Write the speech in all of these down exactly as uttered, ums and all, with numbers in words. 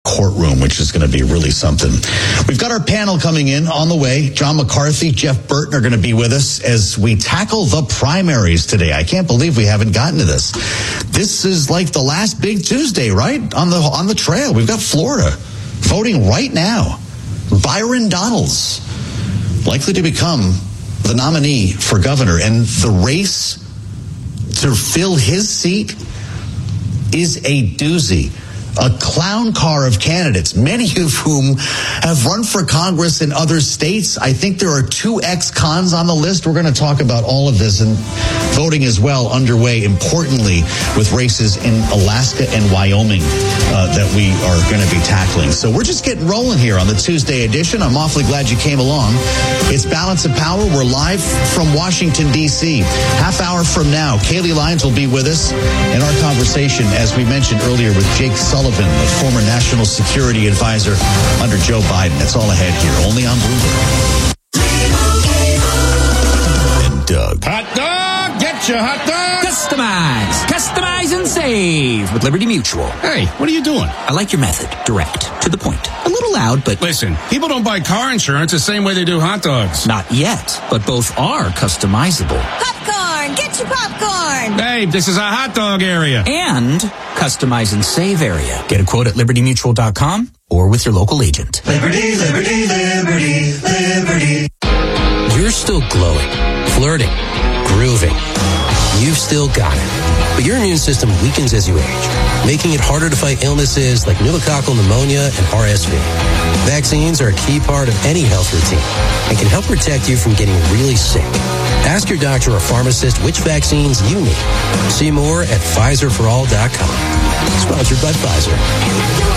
courtroom, which is going to be really something. We've got our panel coming in on the way. John McCarthy, Jeff Burton are going to be with us as we tackle the primaries today. I can't believe we haven't gotten to this. This is like the last big Tuesday, right? On the on the trail. We've got Florida voting right now. Byron Donalds likely to become the nominee for governor, and the race to fill his seat is a doozy. A clown car of candidates, many of whom have run for Congress in other states. I think there are two ex-cons on the list. We're going to talk about all of this, and voting as well underway, importantly, with races in Alaska and Wyoming uh, that we are going to be tackling. So we're just getting rolling here on the Tuesday edition. I'm awfully glad you came along. It's Balance of Power. We're live from Washington, D C Half hour from now, Kaylee Lyons will be with us in our conversation, as we mentioned earlier, with Jake Sullivan, the former national security advisor under Joe Biden. It's all ahead here, only on Bloomberg. And Doug. Hot dog, get your hot dog. Customize, customize and save with Liberty Mutual. Hey, what are you doing? I like your method. Direct, to the point. A little loud, but... Listen, people don't buy car insurance the same way they do hot dogs. Not yet, but both are customizable. Popcorn, get your popcorn. Babe, this is a hot dog area. And customize and save area. Get a quote at liberty mutual dot com or with your local agent. Liberty, liberty, liberty, liberty. You're still glowing, flirting, grooving. You've still got it. But your immune system weakens as you age, making it harder to fight illnesses like pneumococcal pneumonia and R S V. Vaccines are a key part of any health routine and can help protect you from getting really sick. Ask your doctor or pharmacist which vaccines you need. See more at Pfizer for all dot com. Sponsored by Pfizer.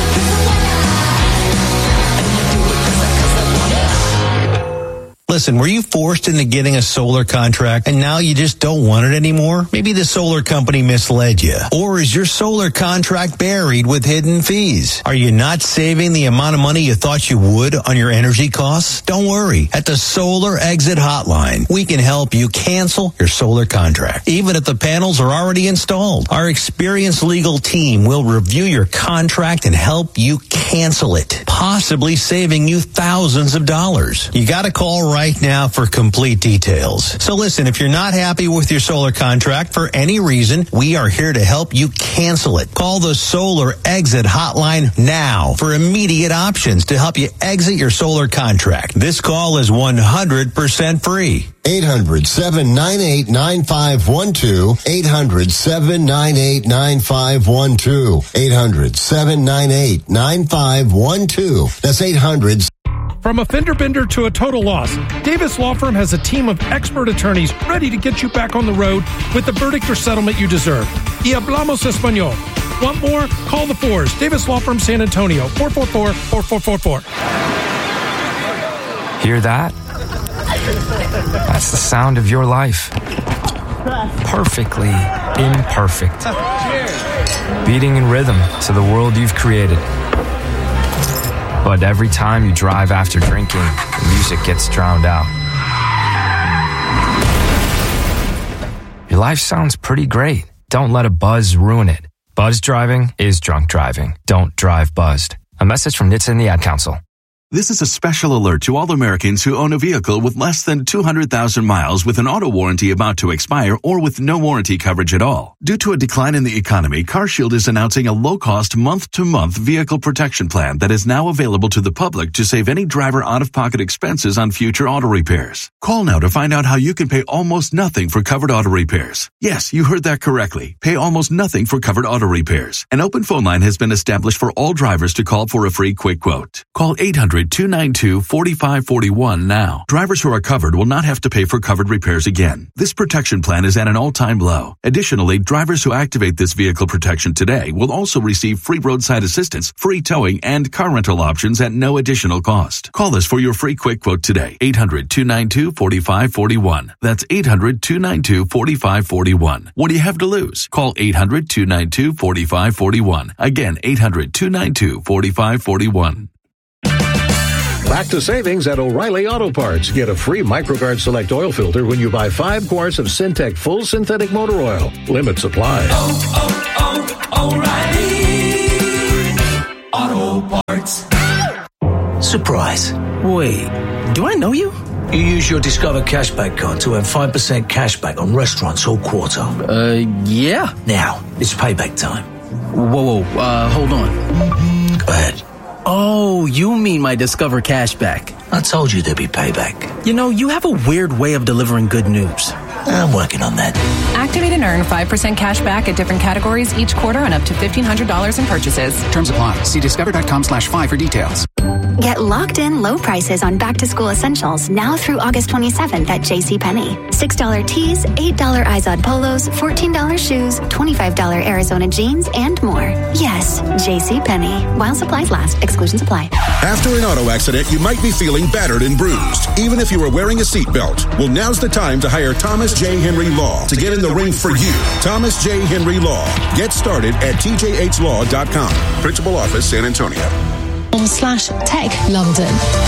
Listen, were you forced into getting a solar contract and now you just don't want it anymore? Maybe the solar company misled you. Or is your solar contract buried with hidden fees? Are you not saving the amount of money you thought you would on your energy costs? Don't worry. At the Solar Exit Hotline, we can help you cancel your solar contract, even if the panels are already installed. Our experienced legal team will review your contract and help you cancel it, possibly saving you thousands of dollars. You got to call right now for complete details. So listen, if you're not happy with your solar contract for any reason, we are here to help you cancel it. Call the Solar Exit Hotline now for immediate options to help you exit your solar contract. This call is one hundred percent free. eight hundred, seven nine eight, nine five one two. eight hundred, seven nine eight, nine five one two. eight hundred, seven nine eight, nine five one two. That's eight hundred. From a fender bender to a total loss, Davis Law Firm has a team of expert attorneys ready to get you back on the road with the verdict or settlement you deserve. Y hablamos español. Want more? Call the fours. Davis Law Firm San Antonio, four four four, four four four four. Hear that? That's the sound of your life. Perfectly imperfect. Beating in rhythm to the world you've created. But every time you drive after drinking, the music gets drowned out. Your life sounds pretty great. Don't let a buzz ruin it. Buzz driving is drunk driving. Don't drive buzzed. A message from N H T S A and the Ad Council. This is a special alert to all Americans who own a vehicle with less than two hundred thousand miles with an auto warranty about to expire or with no warranty coverage at all. Due to a decline in the economy, CarShield is announcing a low-cost month-to-month vehicle protection plan that is now available to the public to save any driver out-of-pocket expenses on future auto repairs. Call now to find out how you can pay almost nothing for covered auto repairs. Yes, you heard that correctly. Pay almost nothing for covered auto repairs. An open phone line has been established for all drivers to call for a free quick quote. Call eight hundred, two nine two, four five four one now. Drivers who are covered will not have to pay for covered repairs again. This protection plan is at an all-time low. Additionally, drivers who activate this vehicle protection today will also receive free roadside assistance, free towing, and car rental options at no additional cost. Call us for your free quick quote today. eight hundred, two nine two, four five four one. That's eight hundred, two nine two, four five four one. What do you have to lose? Call eight hundred, two nine two, four five four one. Again, eight hundred, two nine two, four five four one. Back to savings at O'Reilly Auto Parts. Get a free MicroGuard Select oil filter when you buy five quarts of Syntec Full Synthetic Motor Oil. Limit supply. Oh, oh, oh, O'Reilly Auto Parts. rewards. Surprise. Wait, do I know you? You use your Discover Cashback card to earn five percent cashback on restaurants all quarter. Uh, yeah. Now, it's payback time. Whoa, whoa, uh, hold on. Go ahead. Oh, you mean my Discover Cashback. I told you there'd be payback. You know, you have a weird way of delivering good news. I'm working on that. Activate and earn five percent cash back at different categories each quarter on up to fifteen hundred dollars in purchases. Terms apply. See discover.com slash five for details. Get locked-in low prices on back-to-school essentials now through August twenty-seventh at JCPenney. six dollar tees, eight dollar Izod polos, fourteen dollar shoes, twenty-five dollar Arizona jeans, and more. Yes, JCPenney. While supplies last, exclusions apply. After an auto accident, you might be feeling battered and bruised, even if you were wearing a seatbelt. Well, now's the time to hire Thomas J. Henry Law to get in the ring for you. Thomas J. Henry Law. Get started at T J H law dot com. Principal Office, San Antonio. Slash Tech London.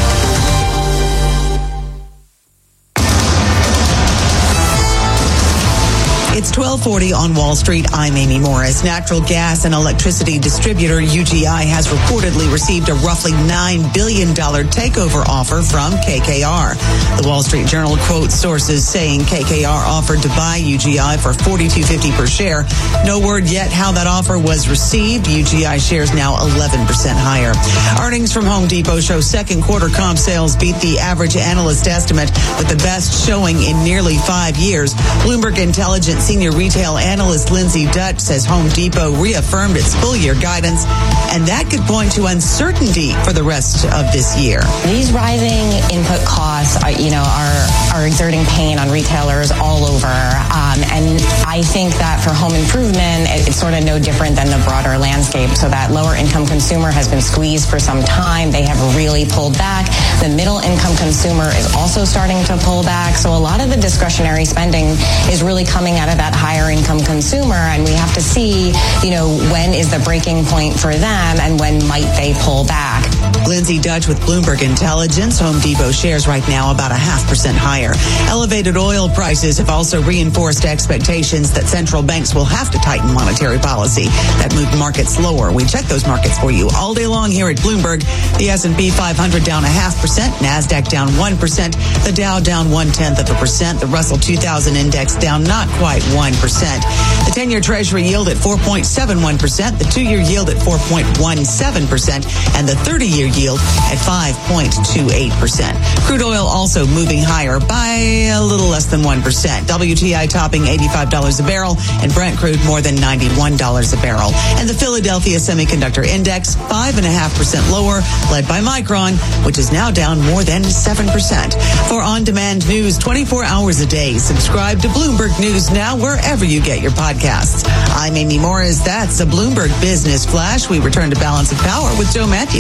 It's twelve forty on Wall Street. I'm Amy Morris. Natural gas and electricity distributor U G I has reportedly received a roughly nine billion dollars takeover offer from K K R. The Wall Street Journal quotes sources saying K K R offered to buy U G I for forty-two fifty per share. No word yet how that offer was received. U G I shares now eleven percent higher. Earnings from Home Depot show second quarter comp sales beat the average analyst estimate with the best showing in nearly five years. Bloomberg Intelligence senior retail analyst Lindsay Dutch says Home Depot reaffirmed its full-year guidance, and that could point to uncertainty for the rest of this year. These rising input costs, are, you know, are are exerting pain on retailers all over, um, and I think that for home improvement, it's sort of no different than the broader landscape. So that lower-income consumer has been squeezed for some time. They have really pulled back. The middle-income consumer is also starting to pull back. So a lot of the discretionary spending is really coming out of that higher income consumer, and we have to see, you know, when is the breaking point for them and when might they pull back. Lindsay Dutch with Bloomberg Intelligence. Home Depot shares right now about a half percent higher. Elevated oil prices have also reinforced expectations that central banks will have to tighten monetary policy. That moved markets lower. We check those markets for you all day long here at Bloomberg. The S and P five hundred down a half percent, NASDAQ down one percent, the Dow down one-tenth of a percent, the Russell two thousand index down not quite one percent. The ten-year Treasury yield at four point seven one percent, the two-year yield at four point one seven percent, and the thirty-year yield at five point two eight percent. Crude oil also moving higher by a little less than one percent. W T I topping eighty-five dollars a barrel, and Brent crude more than ninety-one dollars a barrel. And the Philadelphia Semiconductor Index five point five percent lower, led by Micron, which is now down more than seven percent. For on-demand news twenty-four hours a day, subscribe to Bloomberg News Now wherever you get your podcasts. I'm Amy Morris. That's a Bloomberg Business Flash. We return to Balance of Power with Joe Matthew.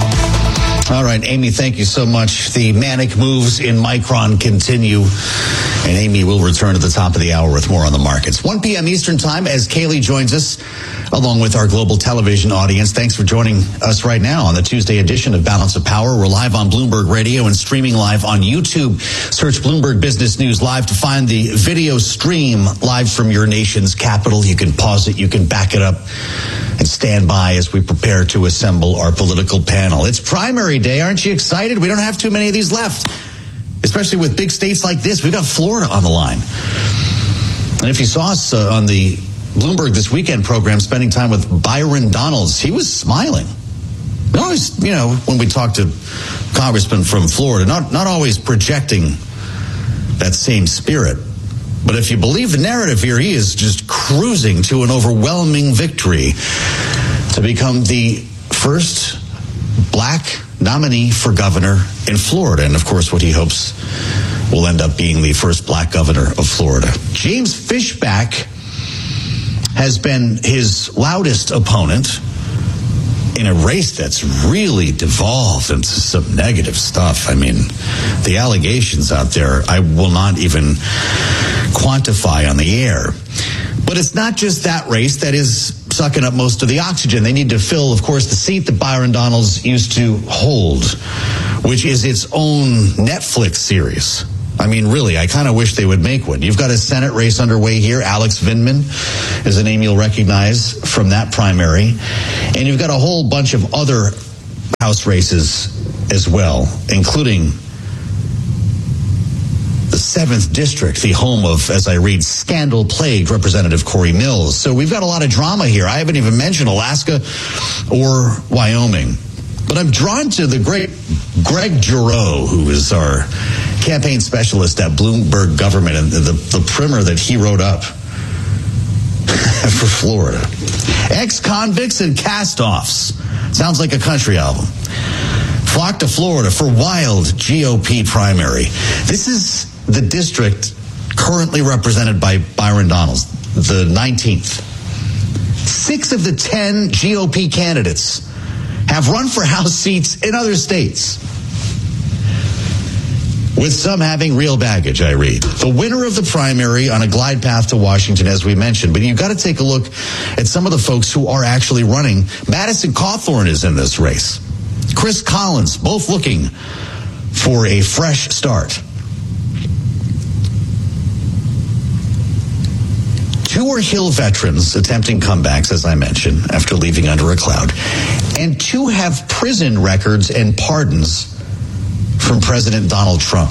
All right, Amy, thank you so much. The manic moves in Micron continue, and Amy will return at the top of the hour with more on the markets. one p.m. Eastern Time as Kaylee joins us, along with our global television audience. Thanks for joining us right now on the Tuesday edition of Balance of Power. We're live on Bloomberg Radio and streaming live on YouTube. Search Bloomberg Business News Live to find the video stream live from your nation's capital. You can pause it, you can back it up, and stand by as we prepare to assemble our political panel. It's primary day. Aren't you excited? We don't have too many of these left, especially with big states like this. We've got Florida on the line. And if you saw us uh, on the Bloomberg This Weekend program spending time with Byron Donalds, he was smiling. Not always, you know, when we talk to congressmen from Florida, not, not always projecting that same spirit. But if you believe the narrative here, he is just cruising to an overwhelming victory to become the first black nominee for governor in Florida. And, of course, what he hopes will end up being the first black governor of Florida. James Fishback has been his loudest opponent in a race that's really devolved into some negative stuff. I mean, the allegations out there, I will not even quantify on the air. But it's not just that race that is sucking up most of the oxygen. They need to fill, of course, the seat that Byron Donalds used to hold, which is its own Netflix series. I mean, really, I kind of wish they would make one. You've got a Senate race underway here. Alex Vindman is a name you'll recognize from that primary. And you've got a whole bunch of other House races as well, including the seventh District, the home of, as I read, scandal-plagued Representative Corey Mills. So we've got a lot of drama here. I haven't even mentioned Alaska or Wyoming. But I'm drawn to the great Greg Giroux, who is our campaign specialist at Bloomberg Government, and the, the primer that he wrote up for Florida. Ex-convicts and cast-offs. Sounds like a country album. Flock to Florida for wild G O P primary. This is the district currently represented by Byron Donalds, the nineteenth. Six of the ten G O P candidates have run for House seats in other states, with some having real baggage, I read. The winner of the primary on a glide path to Washington, as we mentioned. But you've got to take a look at some of the folks who are actually running. Madison Cawthorn is in this race. Chris Collins, both looking for a fresh start. Two are Hill veterans attempting comebacks, as I mentioned, after leaving under a cloud. And two have prison records and pardons from President Donald Trump.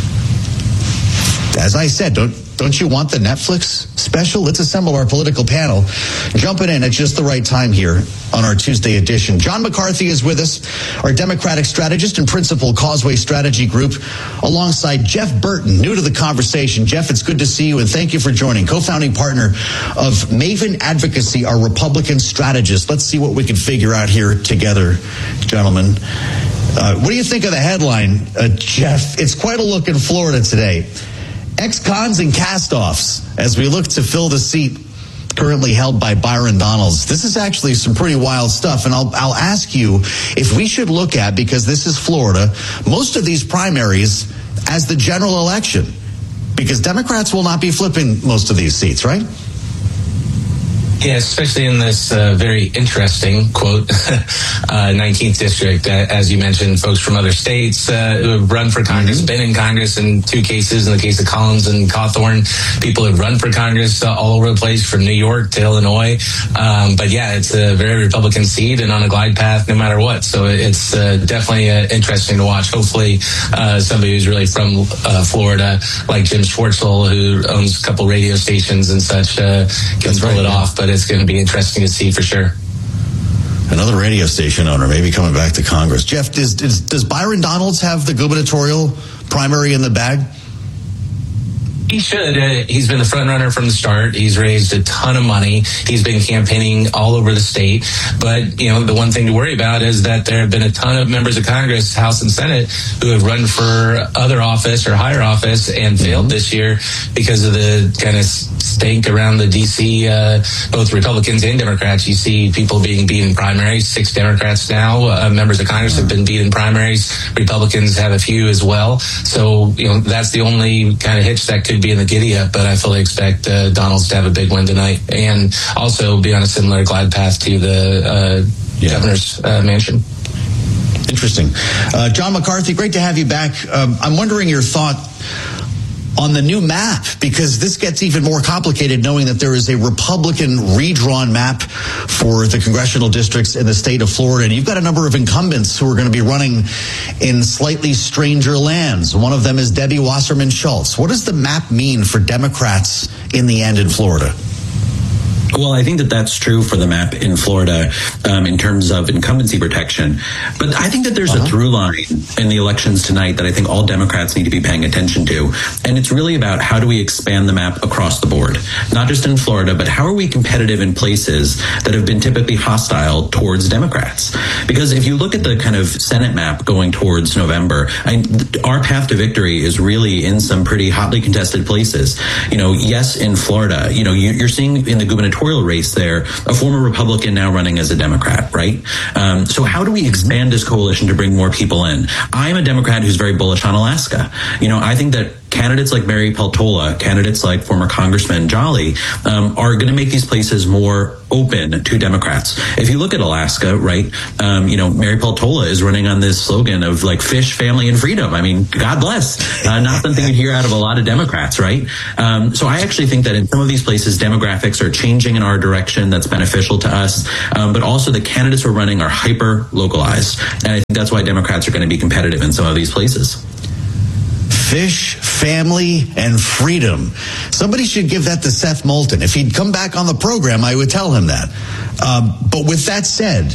As I said, don't don't you want the Netflix special? Let's assemble our political panel. Jumping in at just the right time here on our Tuesday edition. John McCarthy is with us, our Democratic strategist and principal Causeway Strategy Group, alongside Jeff Burton, new to the conversation. Jeff, it's good to see you, and thank you for joining. Co-founding partner of Maven Advocacy, our Republican strategist. Let's see what we can figure out here together, gentlemen. Uh, what do you think of the headline, uh, Jeff? It's quite a look in Florida today. Ex-cons and cast-offs as we look to fill the seat currently held by Byron Donalds. This is actually some pretty wild stuff, and I'll, I'll ask you if we should look at, because this is Florida, most of these primaries as the general election, because Democrats will not be flipping most of these seats, right? Yeah, especially in this uh, very interesting, quote, uh, nineteenth District. Uh, as you mentioned, folks from other states uh, who have run for Congress, mm-hmm. been in Congress in two cases, in the case of Collins and Cawthorn. People have run for Congress uh, all over the place, from New York to Illinois. Um, but yeah, it's a very Republican seat and on a glide path no matter what. So it's uh, definitely uh, interesting to watch. Hopefully uh, somebody who's really from uh, Florida, like Jim Schwartzel, who owns a couple radio stations and such, uh, can That's pull right, it yeah. off. But it's going to be interesting to see for sure. Another radio station owner maybe coming back to Congress. Jeff, does, does, does Byron Donalds have the gubernatorial primary in the bag? He should. Uh, he's been the front runner from the start. He's raised a ton of money. He's been campaigning all over the state. But, you know, the one thing to worry about is that there have been a ton of members of Congress, House and Senate, who have run for other office or higher office and failed mm-hmm. this year because of the kind of stink around the D C, uh, both Republicans and Democrats. You see people being beat in primaries. Six Democrats now, uh, members of Congress, have been beat in primaries. Republicans have a few as well. So, you know, that's the only kind of hitch that could be in the giddy up, but I fully expect uh, Donalds to have a big win tonight and also be on a similar glide path to the uh, yeah. governor's uh, mansion. Interesting. Uh, John McCarthy, great to have you back. Um, I'm wondering your thought on the new map, because this gets even more complicated knowing that there is a Republican redrawn map for the congressional districts in the state of Florida. And you've got a number of incumbents who are going to be running in slightly stranger lands. One of them is Debbie Wasserman Schultz. What does the map mean for Democrats in the end in Florida? Well, I think that that's true for the map in Florida um, in terms of incumbency protection. But I think that there's uh-huh. a through line in the elections tonight that I think all Democrats need to be paying attention to. And it's really about how do we expand the map across the board, not just in Florida, but how are we competitive in places that have been typically hostile towards Democrats? Because if you look at the kind of Senate map going towards November, I, our path to victory is really in some pretty hotly contested places. You know, yes, in Florida, you know, you're seeing in the gubernatorial race there a former Republican now running as a Democrat, right? Um, so how do we expand this coalition to bring more people in? I'm a Democrat who's very bullish on Alaska. You know, I think that candidates like Mary Peltola, candidates like former Congressman Jolly, um, are going to make these places more open to Democrats. If you look at Alaska, right, um, you know, Mary Peltola is running on this slogan of like fish, family, and freedom. I mean, God bless. Uh, not something you'd hear out of a lot of Democrats, right? Um, so I actually think that in some of these places, demographics are changing in our direction that's beneficial to us. Um, but also the candidates we're running are hyper localized. And I think that's why Democrats are going to be competitive in some of these places. Fish, family, and freedom. Somebody should give that to Seth Moulton. If he'd come back on the program, I would tell him that. Um, but with that said,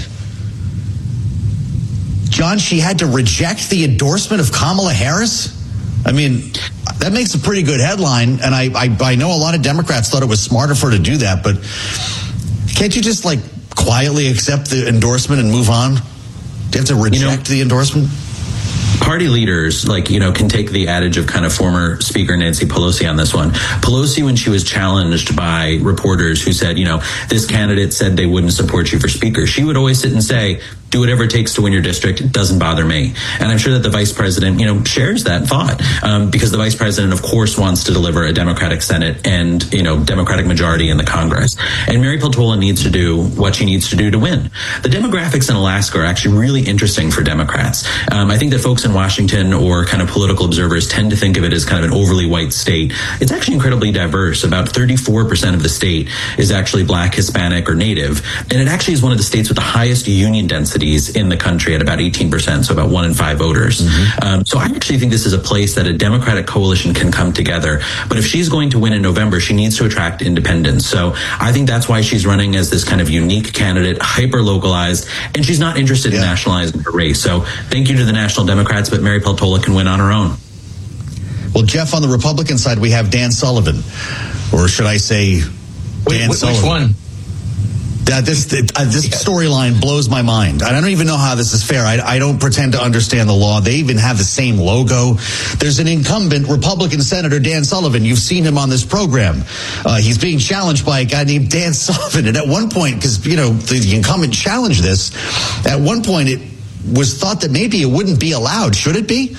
John, she had to reject the endorsement of Kamala Harris? I mean, that makes a pretty good headline, and I, I, I know a lot of Democrats thought it was smarter for her to do that, but can't you just, like, quietly accept the endorsement and move on? Do you have to reject you know, the endorsement? Party leaders, like, you know, can take the adage of kind of former Speaker Nancy Pelosi on this one. Pelosi, when she was challenged by reporters who said, you know, this candidate said they wouldn't support you for Speaker, she would always sit and say, do whatever it takes to win your district. It doesn't bother me. And I'm sure that the vice president, you know, shares that thought um, because the vice president, of course, wants to deliver a Democratic Senate and, you know, Democratic majority in the Congress. And Mary Peltola needs to do what she needs to do to win. The demographics in Alaska are actually really interesting for Democrats. Um, I think that folks in Washington or kind of political observers tend to think of it as kind of an overly white state. It's actually incredibly diverse. About thirty-four percent of the state is actually Black, Hispanic, or Native. And it actually is one of the states with the highest union density in the country at about eighteen percent, so about one in five voters. Mm-hmm. Um, so I actually think this is a place that a Democratic coalition can come together. But if she's going to win in November, she needs to attract independents. So I think that's why she's running as this kind of unique candidate, hyper-localized, and she's not interested yeah. in nationalizing her race. So thank you to the National Democrats, but Mary Peltola can win on her own. Well, Jeff, on the Republican side, we have Dan Sullivan. Or should I say Dan Wait, Sullivan? Which one? That this uh, this storyline blows my mind. I don't even know how this is fair. I, I don't pretend to understand the law. They even have the same logo. There's an incumbent Republican Senator, Dan Sullivan. You've seen him on this program. Uh, he's being challenged by a guy named Dan Sullivan. And at one point, because, you know, the, the incumbent challenged this, at one point it was thought that maybe it wouldn't be allowed. Should it be?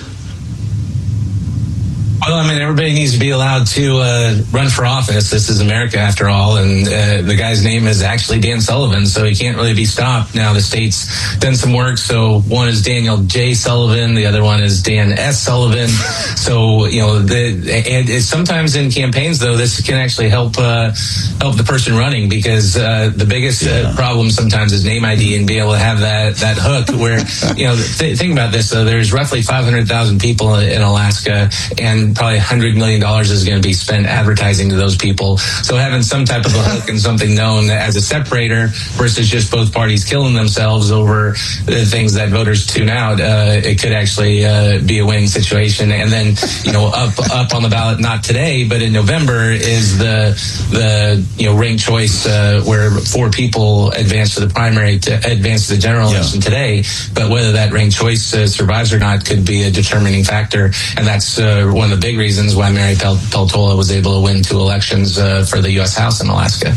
Well, I mean, everybody needs to be allowed to uh, run for office. This is America, after all, and uh, the guy's name is actually Dan Sullivan, so he can't really be stopped. Now, the state's done some work, so one is Daniel J. Sullivan, the other one is Dan S. Sullivan. So, you know, the, and sometimes in campaigns, though, this can actually help uh, help the person running, because uh, the biggest yeah. uh, problem sometimes is name I D and be able to have that, that hook where, you know, th- think about this, though, there's roughly five hundred thousand people in Alaska, and probably one hundred million dollars is going to be spent advertising to those people. So having some type of a hook and something known as a separator versus just both parties killing themselves over the things that voters tune out, uh, it could actually uh, be a winning situation. And then, you know, up up on the ballot, not today, but in November, is the, the you know, ranked choice uh, where four people advance to the primary to advance to the general yeah. election today. But whether that ranked choice uh, survives or not could be a determining factor. And that's uh, one of the big reasons why Mary Pel- Peltola was able to win two elections uh, for the U S House in Alaska.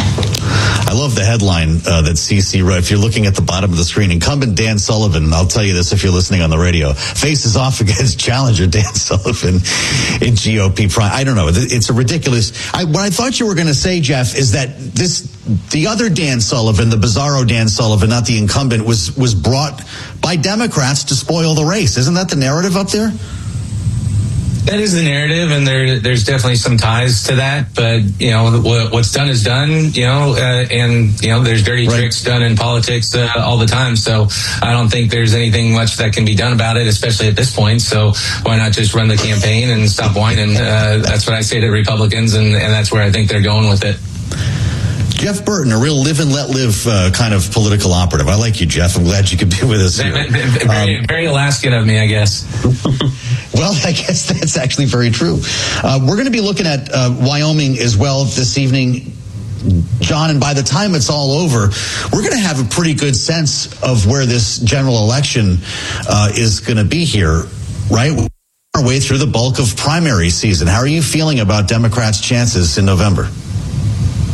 I love the headline uh, that C C wrote. If you're looking at the bottom of the screen, incumbent Dan Sullivan, I'll tell you this if you're listening on the radio, faces off against challenger Dan Sullivan in G O P prime. I don't know. It's a ridiculous. I, what I thought you were going to say, Jeff, is that this the other Dan Sullivan, the bizarro Dan Sullivan, not the incumbent, was was brought by Democrats to spoil the race. Isn't that the narrative up there? That is the narrative, and there, there's definitely some ties to that. But, you know, what, what's done is done, you know, uh, and, you know, there's dirty right. tricks done in politics uh, all the time. So I don't think there's anything much that can be done about it, especially at this point. So why not just run the campaign and stop whining? Uh, that's what I say to Republicans, and, and that's where I think they're going with it. Jeff Burton, a real live and let live uh, kind of political operative. I like you, Jeff. I'm glad you could be with us here. Very, um, very Alaskan of me, I guess. Well, I guess that's actually very true. Uh, we're going to be looking at uh, Wyoming as well this evening, John, and by the time it's all over, we're going to have a pretty good sense of where this general election uh, is going to be here, right? We're our way through the bulk of primary season. How are you feeling about Democrats' chances in November?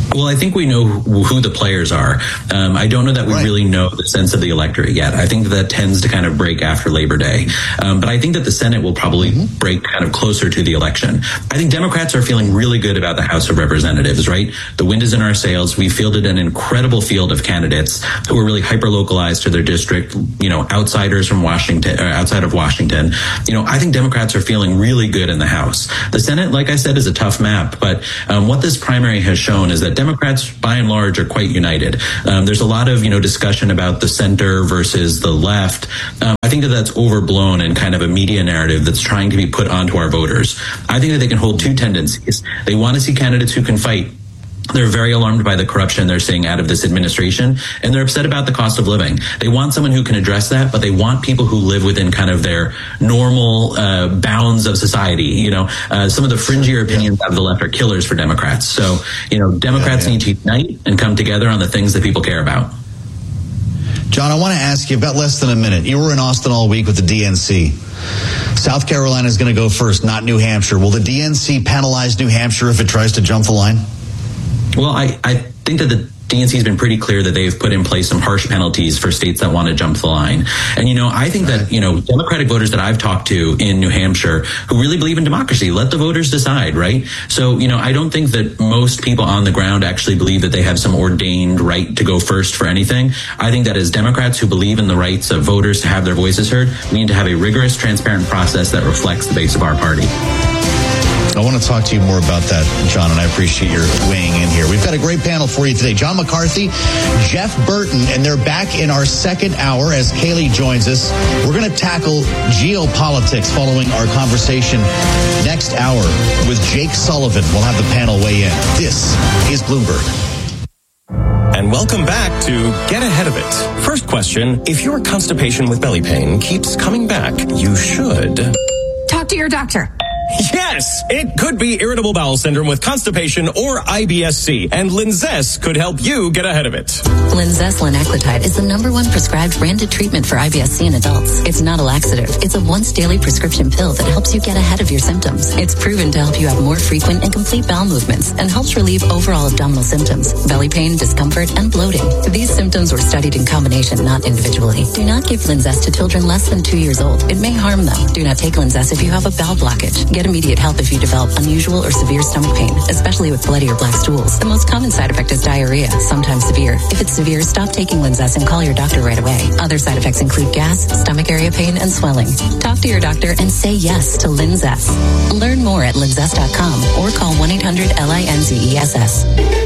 Well, I think we know who, who the players are. Um, I don't know that we right. really know the sense of the electorate yet. I think that, that tends to kind of break after Labor Day. Um, but I think that the Senate will probably mm-hmm. break kind of closer to the election. I think Democrats are feeling really good about the House of Representatives, right? The wind is in our sails. We fielded an incredible field of candidates who are really hyper-localized to their district, you know, outsiders from Washington, or outside of Washington. You know, I think Democrats are feeling really good in the House. The Senate, like I said, is a tough map. But um, what this primary has shown is that Democrats, by and large, are quite united. Um, there's a lot of, you know, discussion about the center versus the left. Um, I think that that's overblown in kind of a media narrative that's trying to be put onto our voters. I think that they can hold two tendencies. They want to see candidates who can fight. They're very alarmed by the corruption they're seeing out of this administration, and they're upset about the cost of living. They want someone who can address that, but they want people who live within kind of their normal uh, bounds of society. You know, uh, some of the fringier opinions of the left are killers for Democrats. So, you know, Democrats yeah, yeah. need to unite and come together on the things that people care about. John, I want to ask you, about less than a minute. You were in Austin all week with the D N C. South Carolina is going to go first, not New Hampshire. Will the D N C penalize New Hampshire if it tries to jump the line? Well, I, I think that the D N C has been pretty clear that they've put in place some harsh penalties for states that want to jump the line. And, you know, I think that, you know, Democratic voters that I've talked to in New Hampshire who really believe in democracy, let the voters decide, right? So, you know, I don't think that most people on the ground actually believe that they have some ordained right to go first for anything. I think that as Democrats who believe in the rights of voters to have their voices heard, we need to have a rigorous, transparent process that reflects the base of our party. I want to talk to you more about that, John, and I appreciate your weighing in here. We've got a great panel for you today. John McCarthy, Jeff Burton, and they're back in our second hour as Kaylee joins us. We're going to tackle geopolitics following our conversation next hour with Jake Sullivan. We'll have the panel weigh in. This is Bloomberg. And welcome back to Get Ahead of It. First question, if your constipation with belly pain keeps coming back, you should talk to your doctor. Yes, it could be irritable bowel syndrome with constipation or I B S C, and Linzess could help you get ahead of it. Linzess linaclotide is the number one prescribed branded treatment for I B S C in adults. It's not a laxative. It's a once daily prescription pill that helps you get ahead of your symptoms. It's proven to help you have more frequent and complete bowel movements and helps relieve overall abdominal symptoms, belly pain, discomfort, and bloating. These symptoms were studied in combination, not individually. Do not give Linzess to children less than two years old. It may harm them. Do not take Linzess if you have a bowel blockage. Get immediate help if you develop unusual or severe stomach pain, especially with bloody or black stools. The most common side effect is diarrhea, sometimes severe. If it's severe, stop taking Linzess and call your doctor right away. Other side effects include gas, stomach area pain, and swelling. Talk to your doctor and say yes to Linzess. Learn more at linzess dot com or call one eight hundred L I N Z E S S.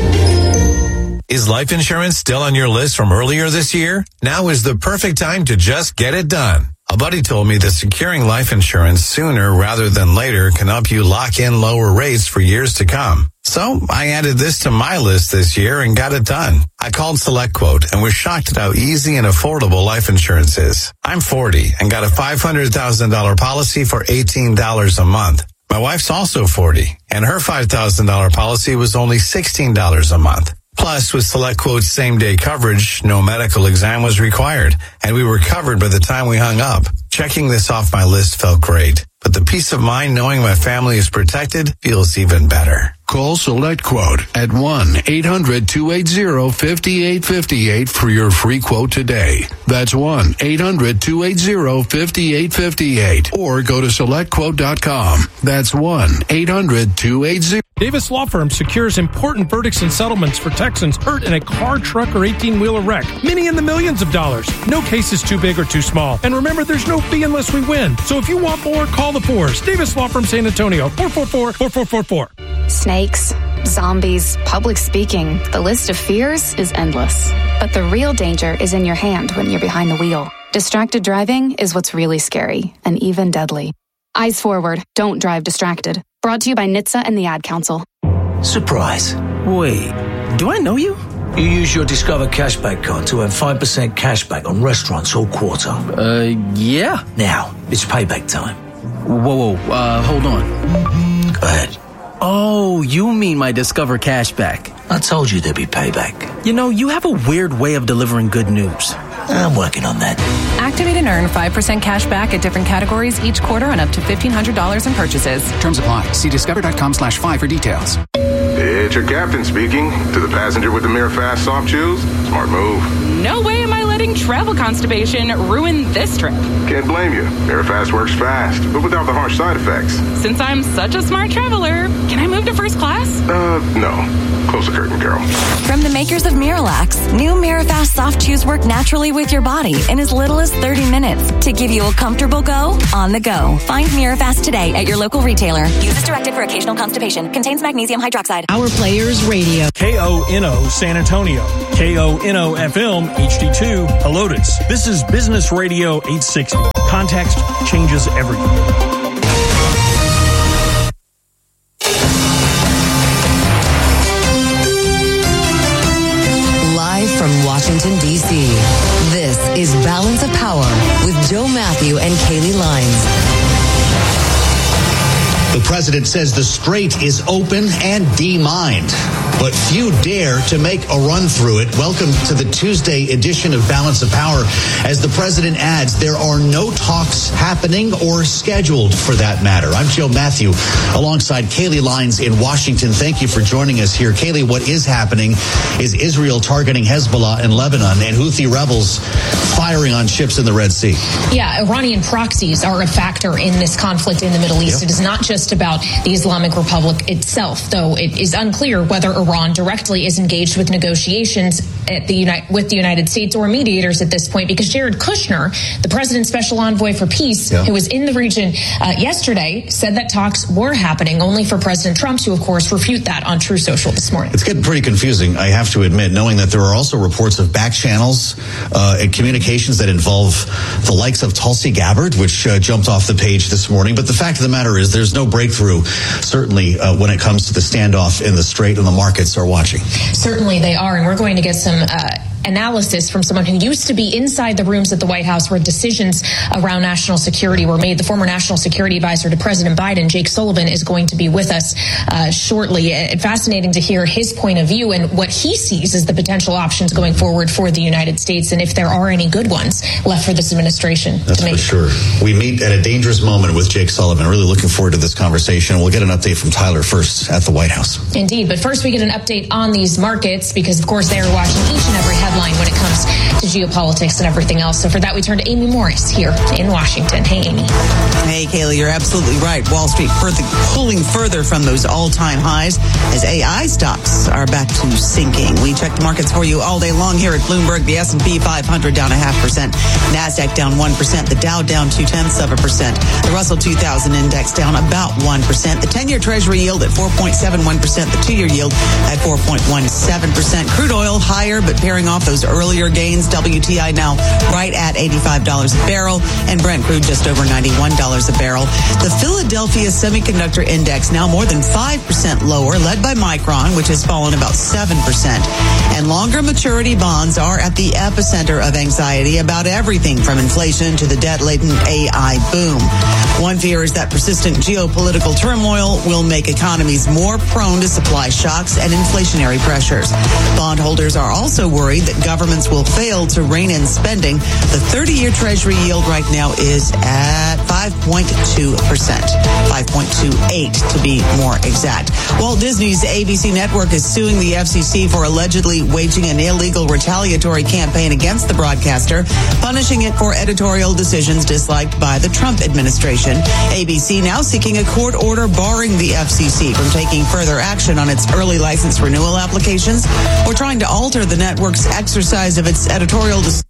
Is life insurance still on your list from earlier this year? Now is the perfect time to just get it done. A buddy told me that securing life insurance sooner rather than later can help you lock in lower rates for years to come. So I added this to my list this year and got it done. I called SelectQuote and was shocked at how easy and affordable life insurance is. I'm forty and got a five hundred thousand dollars policy for eighteen dollars a month. My wife's also forty and her five thousand dollars policy was only sixteen dollars a month. Plus, with SelectQuote's same-day coverage, no medical exam was required, and we were covered by the time we hung up. Checking this off my list felt great, but the peace of mind knowing my family is protected feels even better. Call SelectQuote at one eight hundred two eight zero five eight five eight for your free quote today. That's one eight hundred two eight zero five eight five eight. Or go to select quote dot com. That's one eight hundred two eight zero. Davis Law Firm secures important verdicts and settlements for Texans hurt in a car, truck, or eighteen-wheeler wreck. Many in the millions of dollars. No case is too big or too small. And remember, there's no fee unless we win. So if you want more, call the fours. Davis Law Firm San Antonio, four four four, four four four four. Snakes, zombies, public speaking. The list of fears is endless. But the real danger is in your hand when you're behind the wheel. Distracted driving is what's really scary and even deadly. Eyes forward. Don't drive distracted. Brought to you by N H T S A and the Ad Council. Surprise. Wait, do I know you? You use your Discover Cashback card to earn five percent cashback on restaurants all quarter. Uh, yeah. Now, it's payback time. Whoa, whoa, uh, hold on. Go ahead. Oh, you mean my Discover Cashback. I told you there'd be payback. You know, you have a weird way of delivering good news. I'm working on that. Activate and earn five percent cash back at different categories each quarter on up to fifteen hundred dollars in purchases. Terms apply. See discover dot com slash five for details. It's your captain speaking. To the passenger with the Mirror Fast soft chews, smart move. No way am I letting travel constipation ruin this trip. Can't blame you. Mirror Fast works fast, but without the harsh side effects. Since I'm such a smart traveler, can I move to first class? Uh, no. Close the curtain, Carol. From the makers of Miralax, new Mirafast soft chews work naturally with your body in as little as thirty minutes to give you a comfortable go on the go. Find Mirafast today at your local retailer. Use as directed for occasional constipation. Contains magnesium hydroxide. Our Players Radio. K O N O San Antonio. K O N O F M H D two Helotes. This is Business Radio eight sixty. Context changes everything. From Washington, D C, this is Balance of Power with Joe Matthew and Kaylee Lines. The president says the strait is open and demined, but few dare to make a run through it. Welcome to the Tuesday edition of Balance of Power. As the president adds, there are no talks happening or scheduled for that matter. I'm Joe Matthew alongside Kaylee Lines in Washington. Thank you for joining us here. Kaylee, what is happening is Israel targeting Hezbollah in Lebanon and Houthi rebels firing on ships in the Red Sea. Yeah, Iranian proxies are a factor in this conflict in the Middle East. Yep. It is not just about the Islamic Republic itself, though it is unclear whether Iran directly is engaged with negotiations at the Uni- with the United States or mediators at this point, because Jared Kushner, the president's special envoy for peace, yeah. who was in the region uh, yesterday, said that talks were happening, only for President Trump to, of course, refute that on True Social this morning. It's getting pretty confusing, I have to admit, knowing that there are also reports of back channels uh, and communications that involve the likes of Tulsi Gabbard, which uh, jumped off the page this morning. But the fact of the matter is there's no breakthrough, certainly uh, when it comes to the standoff in the strait, and the markets are watching. Certainly they are, and we're going to get some uh, analysis from someone who used to be inside the rooms at the White House where decisions around national security were made. The former national security advisor to President Biden, Jake Sullivan, is going to be with us uh, shortly. Uh, fascinating to hear his point of view and what he sees as the potential options going forward for the United States, and if there are any good ones left for this administration. That's to make. For sure. We meet at a dangerous moment with Jake Sullivan. Really looking forward to this conversation. We'll get an update from Tyler first at the White House. Indeed, but first we get an update on these markets, because of course they are watching each and every headline when it comes to geopolitics and everything else. So for that, we turn to Amy Morris here in Washington. Hey, Amy. Hey, Kaylee, you're absolutely right. Wall Street further, pulling further from those all-time highs as A I stocks are back to sinking. We check the markets for you all day long here at Bloomberg. The S and P five hundred down a half percent. NASDAQ down one percent. The Dow down two-tenths of a percent. The Russell two thousand index down about one percent. The ten-year Treasury yield at four point seven one percent. The two-year yield at four point one seven percent. Crude oil higher, but pairing off those earlier gains. W T I now right at eighty-five dollars a barrel, and Brent crude just over ninety-one dollars a barrel. The Philadelphia Semiconductor Index now more than five percent lower, led by Micron, which has fallen about seven percent. And longer maturity bonds are at the epicenter of anxiety about everything from inflation to the debt-laden A I boom. One fear is that persistent geopolitical turmoil will make economies more prone to supply shocks and inflationary pressures. Bondholders are also worried that governments will fail to rein in spending. The thirty-year Treasury yield right now is at five point two percent. five point two eight to be more exact. Walt Disney's A B C network is suing the F C C for allegedly waging an illegal retaliatory campaign against the broadcaster, punishing it for editorial decisions disliked by the Trump administration. A B C now seeking a court order barring the F C C from taking further action on its early license renewal applications or trying to alter the network's exercise of its editorial decision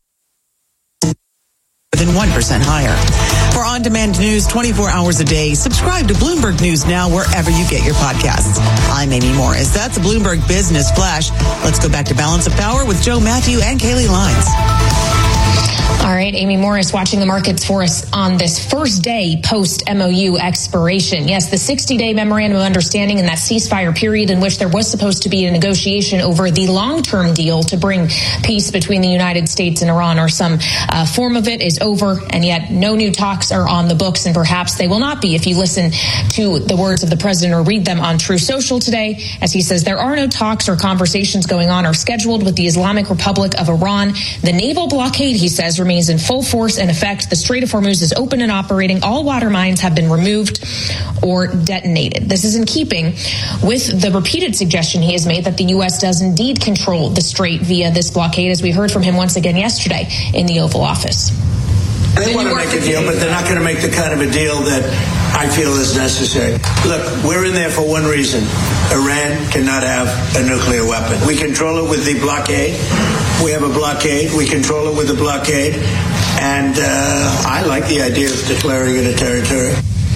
than one percent higher. For on-demand news twenty-four hours a day, subscribe to Bloomberg News Now wherever you get your podcasts. I'm Amy Morris. That's a Bloomberg Business Flash. Let's go back to Balance of Power with Joe Matthew and Kaylee Lines. All right, Amy Morris watching the markets for us on this first day post-M O U expiration. Yes, the sixty-day memorandum of understanding and that ceasefire period in which there was supposed to be a negotiation over the long-term deal to bring peace between the United States and Iran, or some uh, form of it, is over, and yet no new talks are on the books, and perhaps they will not be if you listen to the words of the president or read them on True Social today, as he says there are no talks or conversations going on or scheduled with the Islamic Republic of Iran. The naval blockade, he says, remains in full force and effect. The Strait of Hormuz is open and operating. All water mines have been removed or detonated. This is in keeping with the repeated suggestion he has made that the U S does indeed control the strait via this blockade, as we heard from him once again yesterday in the Oval Office. They want to make a deal, but they're not going to make the kind of a deal that I feel is necessary. Look, we're in there for one reason. Iran cannot have a nuclear weapon. We control it with the blockade. We have a blockade. We control it with the blockade. And uh, I like the idea of declaring it a territory.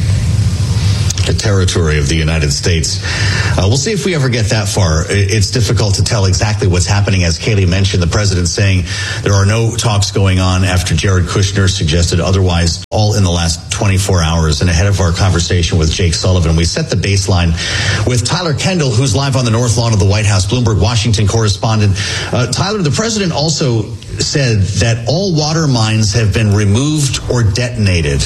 The territory of the United States. Uh, we'll see if we ever get that far. It's difficult to tell exactly what's happening. As Kayleigh mentioned, the president saying there are no talks going on after Jared Kushner suggested otherwise, all in the last twenty-four hours. And ahead of our conversation with Jake Sullivan, we set the baseline with Tyler Kendall, who's live on the North Lawn of the White House, Bloomberg Washington correspondent. Uh, Tyler, the president also said that all water mines have been removed or detonated.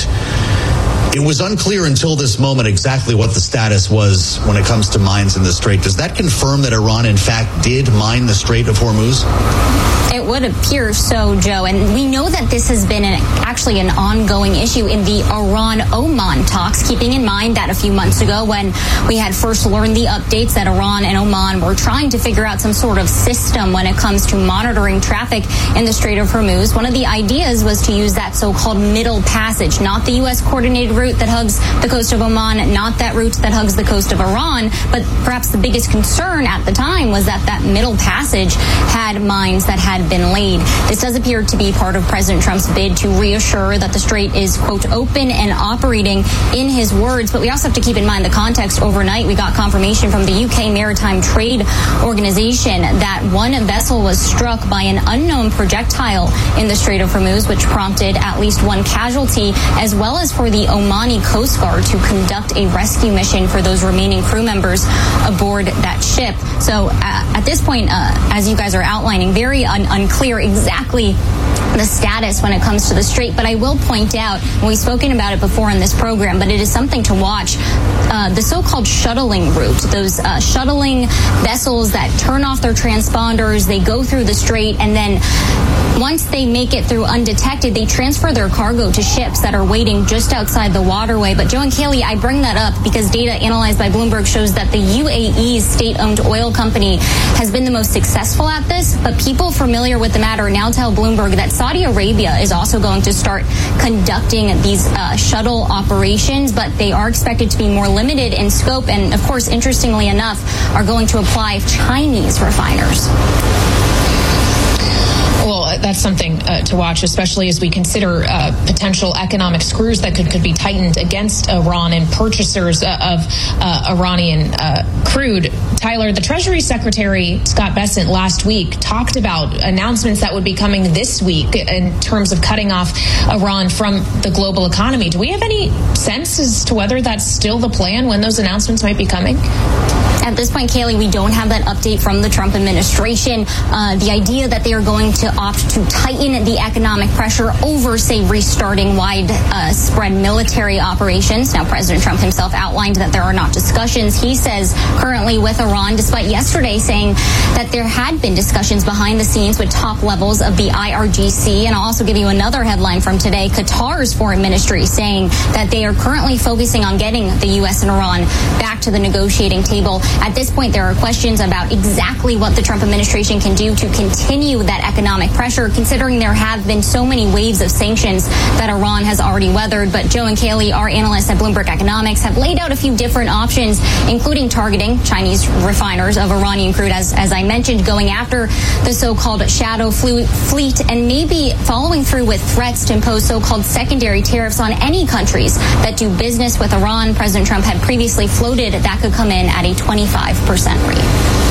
It was unclear until this moment exactly what the status was when it comes to mines in the Strait. Does that confirm that Iran, in fact, did mine the Strait of Hormuz? It would appear so, Joe. And we know that this has been an, actually an ongoing issue in the Iran-Oman talks, keeping in mind that a few months ago when we had first learned the updates that Iran and Oman were trying to figure out some sort of system when it comes to monitoring traffic in the Strait of Hormuz, one of the ideas was to use that so-called middle passage, not the U S coordinated route that hugs the coast of Oman, not that route that hugs the coast of Iran, but perhaps the biggest concern at the time was that that middle passage had mines that had been laid. This does appear to be part of President Trump's bid to reassure that the strait is, quote, open and operating in his words. But we also have to keep in mind the context. Overnight, we got confirmation from the U K Maritime Trade Organization that one vessel was struck by an unknown projectile in the Strait of Hormuz, which prompted at least one casualty, as well as for the Omani Coast Guard to conduct a rescue mission for those remaining crew members aboard that ship. So uh, at this point, uh, as you guys are outlining, very un- unclear exactly the status when it comes to the strait. But I will point out, and we've spoken about it before in this program, but it is something to watch, uh, the so-called shuttling route, those uh, shuttling vessels that turn off their transponders, they go through the strait, and then once they make it through undetected, they transfer their cargo to ships that are waiting just outside the waterway. But Joe and Kayleigh, I bring that up because data analyzed by Bloomberg shows that the U A E's state-owned oil company has been the most successful at this. But people familiar with the matter now tell Bloomberg that Saudi Arabia is also going to start conducting these uh, shuttle operations, but they are expected to be more limited in scope and, of course, interestingly enough, are going to apply Chinese refiners. Well, that's something uh, to watch, especially as we consider uh, potential economic screws that could, could be tightened against Iran and purchasers uh, of uh, Iranian uh, crude. Tyler, the Treasury Secretary, Scott Bessent, last week talked about announcements that would be coming this week in terms of cutting off Iran from the global economy. Do we have any sense as to whether that's still the plan, when those announcements might be coming? At this point, Kayleigh, we don't have that update from the Trump administration. Uh, the idea that they are going to opt to tighten the economic pressure over, say, restarting wide-spread uh, military operations. Now, President Trump himself outlined that there are not discussions, he says, currently with Iran, despite yesterday saying that there had been discussions behind the scenes with top levels of the I R G C. And I'll also give you another headline from today, Qatar's foreign ministry saying that they are currently focusing on getting the U S and Iran back to the negotiating table. At this point, there are questions about exactly what the Trump administration can do to continue that economic pressure, considering there have been so many waves of sanctions that Iran has already weathered. But Joe and Kayleigh, our analysts at Bloomberg Economics, have laid out a few different options, including targeting Chinese refiners of Iranian crude, as, as I mentioned, going after the so-called shadow fleet, and maybe following through with threats to impose so-called secondary tariffs on any countries that do business with Iran. President Trump had previously floated that could come in at a twenty-five percent rate.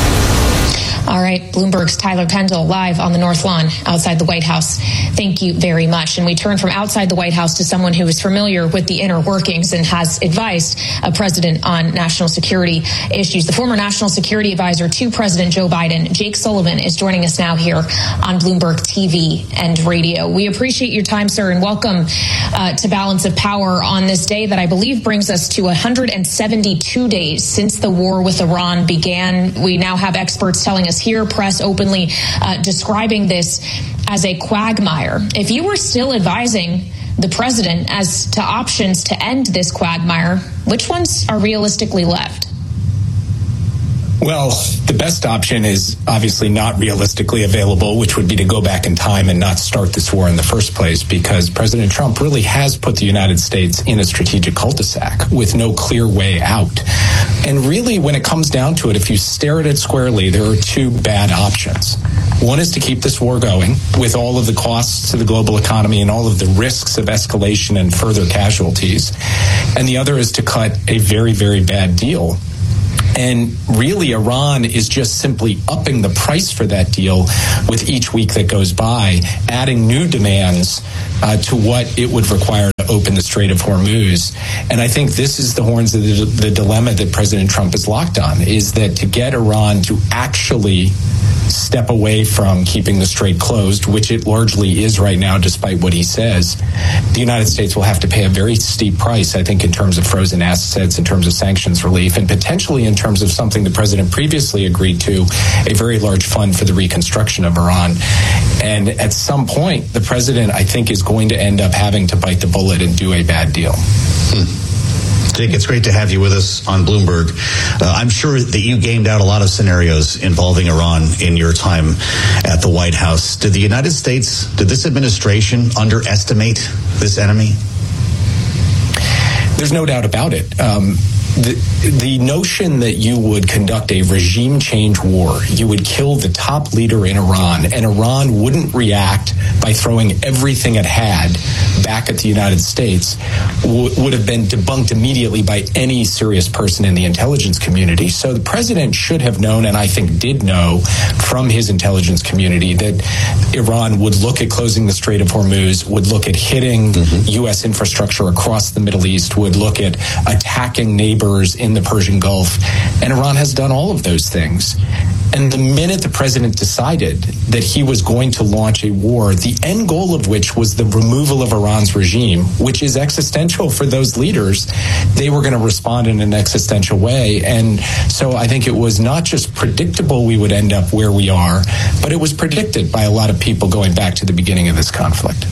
All right, Bloomberg's Tyler Kendall live on the North Lawn outside the White House. Thank you very much. And we turn from outside the White House to someone who is familiar with the inner workings and has advised a president on national security issues. The former national security advisor to President Joe Biden, Jake Sullivan, is joining us now here on Bloomberg T V and radio. We appreciate your time, sir, and welcome uh, to Balance of Power on this day that I believe brings us to one hundred seventy-two days since the war with Iran began. We now have experts telling us here, press openly uh, describing this as a quagmire. If you were still advising the president as to options to end this quagmire, which ones are realistically left? Well, the best option is obviously not realistically available, which would be to go back in time and not start this war in the first place, because President Trump really has put the United States in a strategic cul-de-sac with no clear way out. And really, when it comes down to it, if you stare at it squarely, there are two bad options. One is to keep this war going with all of the costs to the global economy and all of the risks of escalation and further casualties. And the other is to cut a very, very bad deal. And really, Iran is just simply upping the price for that deal with each week that goes by, adding new demands uh, to what it would require to open the Strait of Hormuz. And I think this is the horns of the, the dilemma that President Trump is locked on, is that to get Iran to actually step away from keeping the strait closed, which it largely is right now, despite what he says, the United States will have to pay a very steep price, I think, in terms of frozen assets, in terms of sanctions relief, and potentially in terms of something the president previously agreed to, a very large fund for the reconstruction of Iran. And at some point, the president, I think, is going to end up having to bite the bullet and do a bad deal. Hmm. Jake, it's great to have you with us on Bloomberg. Uh, I'm sure that you gamed out a lot of scenarios involving Iran in your time at the White House. Did the United States, did this administration underestimate this enemy? There's no doubt about it. Um, The, the notion that you would conduct a regime change war, you would kill the top leader in Iran, and Iran wouldn't react by throwing everything it had back at the United States, w- would have been debunked immediately by any serious person in the intelligence community. So the president should have known, and I think did know from his intelligence community, that Iran would look at closing the Strait of Hormuz, would look at hitting mm-hmm. U S infrastructure across the Middle East, would look at attacking neighbors in the Persian Gulf, and Iran has done all of those things. And the minute the president decided that he was going to launch a war, the end goal of which was the removal of Iran's regime, which is existential for those leaders, they were going to respond in an existential way. And so I think it was not just predictable we would end up where we are, but it was predicted by a lot of people going back to the beginning of this conflict.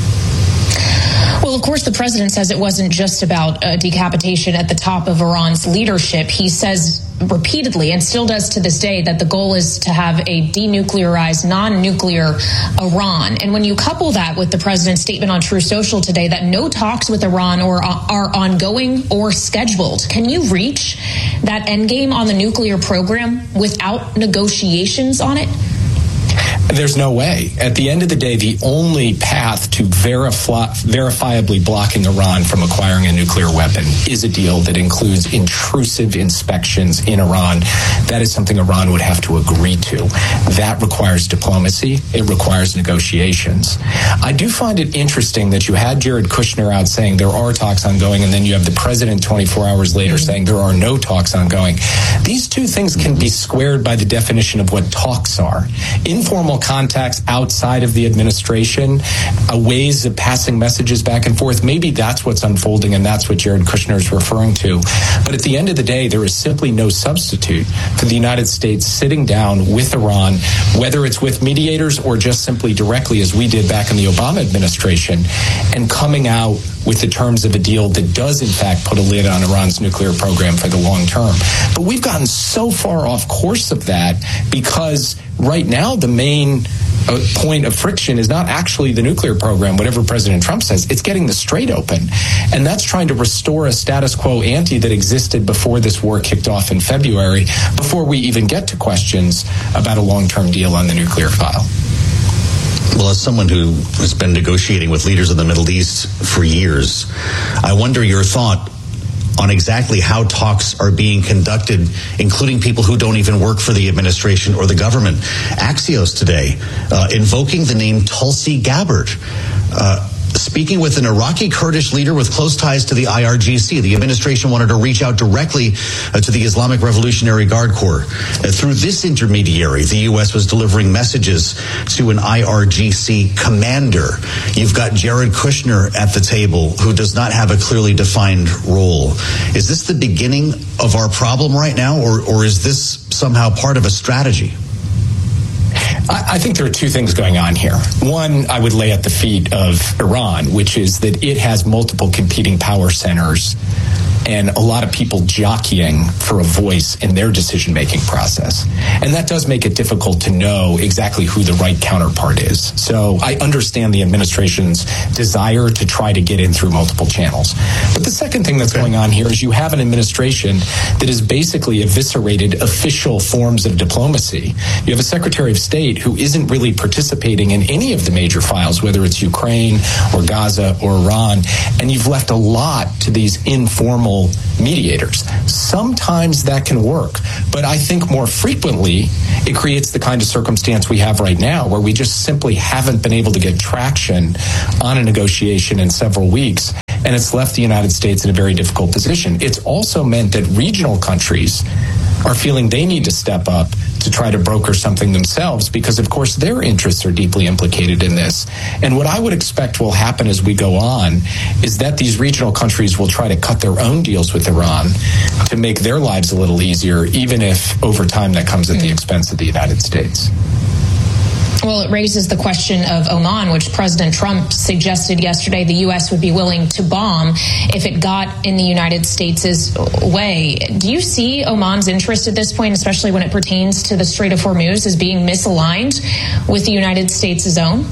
Well, of course, the president says it wasn't just about uh, decapitation at the top of Iran's leadership. He says repeatedly, and still does to this day, that the goal is to have a denuclearized, non-nuclear Iran. And when you couple that with the president's statement on True Social today that no talks with Iran or are ongoing or scheduled, can you reach that endgame on the nuclear program without negotiations on it? There's no way. At the end of the day, the only path to verify, verifiably blocking Iran from acquiring a nuclear weapon is a deal that includes intrusive inspections in Iran. That is something Iran would have to agree to. That requires diplomacy. It requires negotiations. I do find it interesting that you had Jared Kushner out saying there are talks ongoing, and then you have the president twenty-four hours later saying there are no talks ongoing. These two things can be squared by the definition of what talks are. Informal contacts outside of the administration, uh, ways of passing messages back and forth. Maybe that's what's unfolding, and that's what Jared Kushner is referring to. But at the end of the day, there is simply no substitute for the United States sitting down with Iran, whether it's with mediators or just simply directly, as we did back in the Obama administration, and coming out with the terms of a deal that does, in fact, put a lid on Iran's nuclear program for the long term. But we've gotten so far off course of that because right now the main uh, point of friction is not actually the nuclear program, whatever President Trump says. It's getting the strait open. And that's trying to restore a status quo ante that existed before this war kicked off in February, before we even get to questions about a long-term deal on the nuclear file. Well, as someone who has been negotiating with leaders in the Middle East for years, I wonder your thought on exactly how talks are being conducted, including people who don't even work for the administration or the government. Axios today uh, invoking the name Tulsi Gabbard, uh, speaking with an Iraqi Kurdish leader with close ties to the I R G C. The administration wanted to reach out directly uh, to the Islamic Revolutionary Guard Corps. Uh, through this intermediary, the U S was delivering messages to an I R G C commander. You've got Jared Kushner at the table, who does not have a clearly defined role. Is this the beginning of our problem right now, or, or is this somehow part of a strategy? I, I think there are two things going on here. One, I would lay at the feet of Iran, which is that it has multiple competing power centers and a lot of people jockeying for a voice in their decision-making process. And that does make it difficult to know exactly who the right counterpart is. So I understand the administration's desire to try to get in through multiple channels. But the second thing that's going on here is you have an administration that has basically eviscerated official forms of diplomacy. You have a Secretary of State who isn't really participating in any of the major files, whether it's Ukraine or Gaza or Iran, and you've left a lot to these informal mediators. Sometimes that can work, but I think more frequently it creates the kind of circumstance we have right now where we just simply haven't been able to get traction on a negotiation in several weeks, and it's left the United States in a very difficult position. It's also meant that regional countries are feeling they need to step up to try to broker something themselves because, of course, their interests are deeply implicated in this. And what I would expect will happen as we go on is that these regional countries will try to cut their own deals with Iran to make their lives a little easier, even if over time that comes at the expense of the United States. Well, it raises the question of Oman, which President Trump suggested yesterday the U S would be willing to bomb if it got in the United States' way. Do you see Oman's interest at this point, especially when it pertains to the Strait of Hormuz, as being misaligned with the United States' own?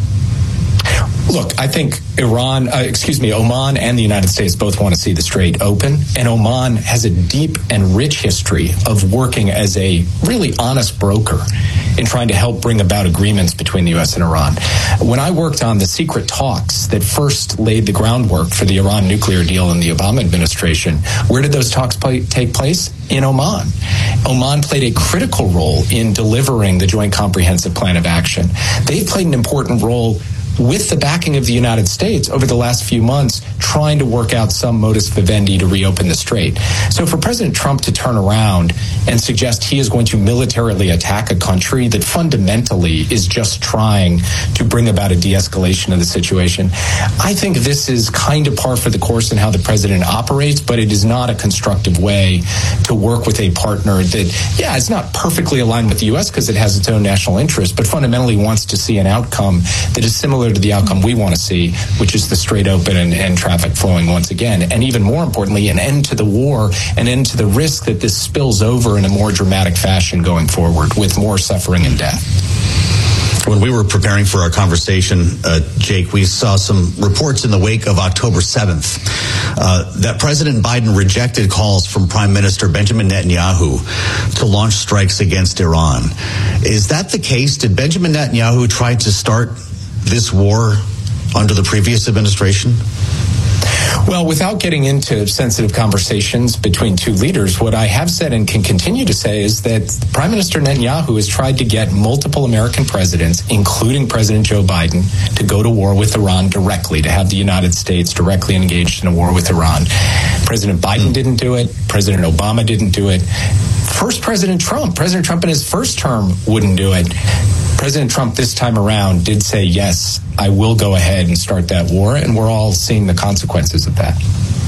Look, I think Iran, uh, excuse me, Oman and the United States both want to see the Strait open, and Oman has a deep and rich history of working as a really honest broker in trying to help bring about agreements between the U S and Iran. When I worked on the secret talks that first laid the groundwork for the Iran nuclear deal in the Obama administration, where did those talks play, take place? In Oman. Oman played a critical role in delivering the Joint Comprehensive Plan of Action. They've played an important role with the backing of the United States over the last few months, trying to work out some modus vivendi to reopen the strait. So for President Trump to turn around and suggest he is going to militarily attack a country that fundamentally is just trying to bring about a de-escalation of the situation, I think this is kind of par for the course in how the president operates, but it is not a constructive way to work with a partner that, yeah, it's not perfectly aligned with the U S because it has its own national interest, but fundamentally wants to see an outcome that is similar to the outcome we want to see, which is the strait open and, and traffic flowing once again. And even more importantly, an end to the war, an end to the risk that this spills over in a more dramatic fashion going forward with more suffering and death. When we were preparing for our conversation, uh, Jake, we saw some reports in the wake of October seventh uh, that President Biden rejected calls from Prime Minister Benjamin Netanyahu to launch strikes against Iran. Is that the case? Did Benjamin Netanyahu try to start this war under the previous administration? Well, without getting into sensitive conversations between two leaders, what I have said and can continue to say is that Prime Minister Netanyahu has tried to get multiple American presidents, including President Joe Biden, to go to war with Iran directly, to have the United States directly engaged in a war with Iran. President Biden didn't do it. President Obama didn't do it. First, President Trump. President Trump in his first term wouldn't do it. President Trump this time around did say, yes, I will go ahead and start that war, and we're all seeing the consequences of that.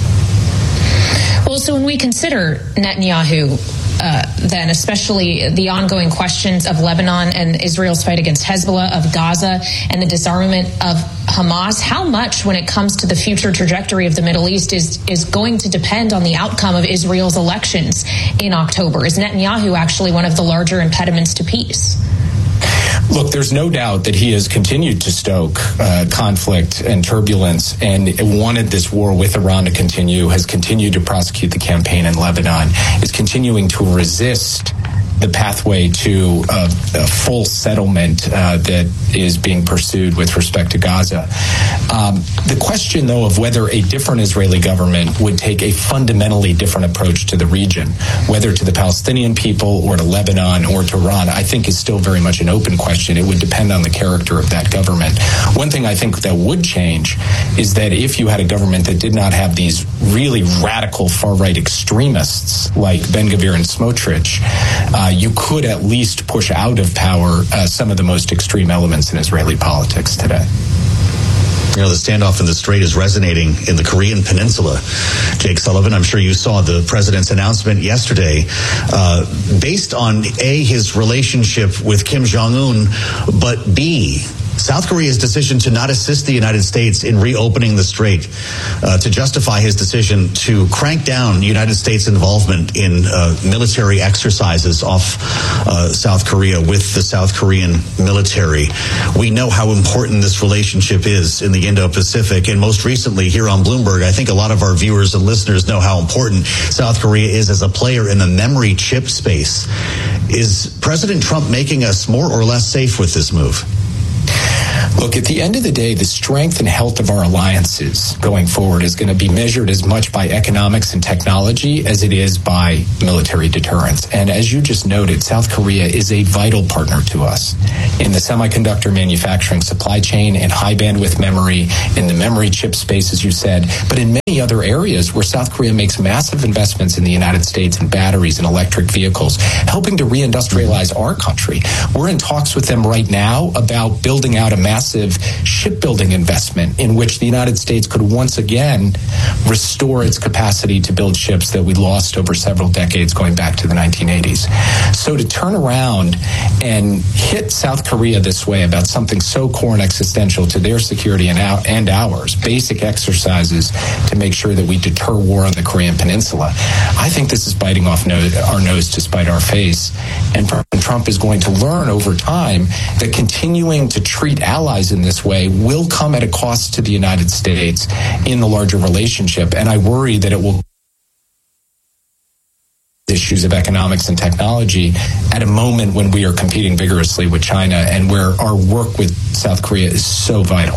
Well, so when we consider Netanyahu, uh, then especially the ongoing questions of Lebanon and Israel's fight against Hezbollah, of Gaza, and the disarmament of Hamas, how much when it comes to the future trajectory of the Middle East is, is going to depend on the outcome of Israel's elections in October? Is Netanyahu actually one of the larger impediments to peace? Look, there's no doubt that he has continued to stoke uh, conflict and turbulence and wanted this war with Iran to continue, has continued to prosecute the campaign in Lebanon, is continuing to resist the pathway to a, a full settlement uh, that is being pursued with respect to Gaza. Um, the question, though, of whether a different Israeli government would take a fundamentally different approach to the region, whether to the Palestinian people or to Lebanon or to Iran, I think is still very much an open question. It would depend on the character of that government. One thing I think that would change is that if you had a government that did not have these really radical far-right extremists like Ben-Gvir and Smotrich, uh, you could at least push out of power uh, some of the most extreme elements in Israeli politics today. You know, the standoff in the Strait is resonating in the Korean Peninsula. Jake Sullivan, I'm sure you saw the president's announcement yesterday, uh, based on A, his relationship with Kim Jong-un, but B, South Korea's decision to not assist the United States in reopening the Strait, uh, to justify his decision to crank down United States involvement in uh, military exercises off uh, South Korea with the South Korean military. We know how important this relationship is in the Indo-Pacific, and most recently here on Bloomberg, I think a lot of our viewers and listeners know how important South Korea is as a player in the memory chip space. Is President Trump making us more or less safe with this move? Look, at the end of the day, the strength and health of our alliances going forward is going to be measured as much by economics and technology as it is by military deterrence. And as you just noted, South Korea is a vital partner to us in the semiconductor manufacturing supply chain, in high bandwidth memory, in the memory chip space, as you said, but in many other areas where South Korea makes massive investments in the United States in batteries and electric vehicles, helping to reindustrialize our country. We're in talks with them right now about building out a massive shipbuilding investment in which the United States could once again restore its capacity to build ships that we lost over several decades going back to the nineteen eighties. So to turn around and hit South Korea this way about something so core and existential to their security and, our, and ours, basic exercises to make sure that we deter war on the Korean Peninsula, I think this is biting off nose, our nose to spite our face. And President Trump is going to learn over time that continuing to treat allies in this way will come at a cost to the United States in the larger relationship. And I worry that it will issues of economics and technology at a moment when we are competing vigorously with China and where our work with South Korea is so vital.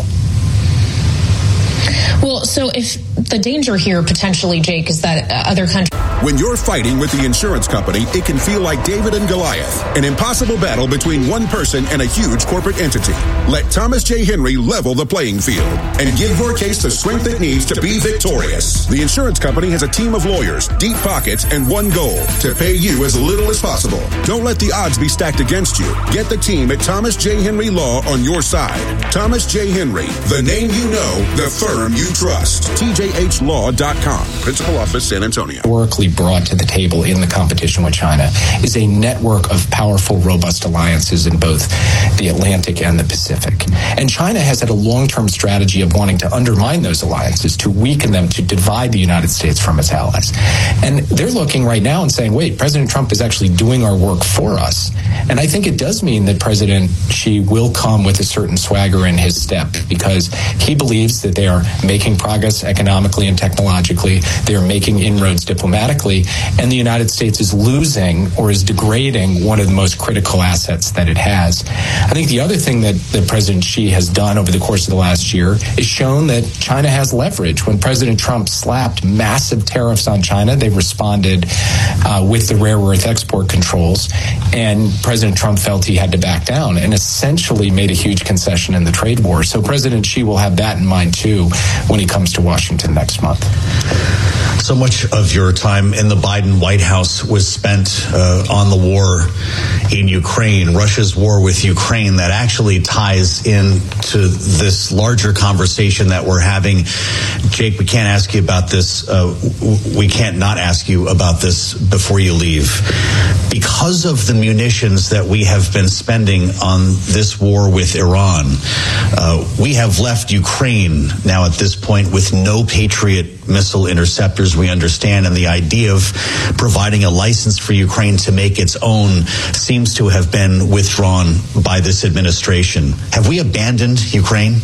Well, so if the danger here potentially, Jake, is that other countries... When you're fighting with the insurance company, it can feel like David and Goliath, an impossible battle between one person and a huge corporate entity. Let Thomas J. Henry level the playing field and give your case the strength it needs to be victorious. The insurance company has a team of lawyers, deep pockets, and one goal: to pay you as little as possible. Don't let the odds be stacked against you. Get the team at Thomas J. Henry Law on your side. Thomas J. Henry, the name you know, the firm you trust. T J H law dot com. Principal Office, San Antonio. Historically brought to the table in the competition with China is a network of powerful, robust alliances in both the Atlantic and the Pacific. And China has had a long-term strategy of wanting to undermine those alliances, to weaken them, to divide the United States from its allies. And they're looking right now and saying, wait, President Trump is actually doing our work for us. And I think it does mean that President Xi will come with a certain swagger in his step, because he believes that they are making progress economically and technologically. They are making inroads diplomatically. And the United States is losing or is degrading one of the most critical assets that it has. I think the other thing that, that President Xi has done over the course of the last year is shown that China has leverage. When President Trump slapped massive tariffs on China, they responded uh, with the rare earth export controls, and President Trump felt he had to back down and essentially made a huge concession in the trade war. So President Xi will have that in mind, too, when he comes to Washington next month. So much of your time in the Biden White House was spent uh, on the war in Ukraine, Russia's war with Ukraine, that actually ties into this larger conversation that we're having. Jake, we can't ask you about this. Uh, we can't not ask you about this before you leave. Because of the munitions that we have been spending on this war with Iran, uh, we have left Ukraine now at this point with no Patriot missile interceptors, we understand, and the idea of providing a license for Ukraine to make its own seems to have been withdrawn by this administration. Have we abandoned Ukraine?